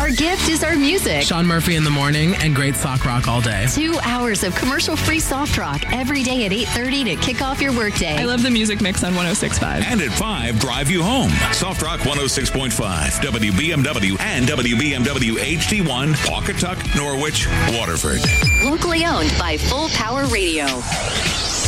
Our gift is our music. Sean Murphy in the morning and great sock rock all day. 2 hours of commercial-free soft rock every day at 8:30 to kick off your workday. I love the music mix on 106.5. And at 5, drive you home. Soft Rock 106.5, WBMW and WBMW HD1, Pawcatuck, Norwich, Waterford. Locally owned by Full Power Radio.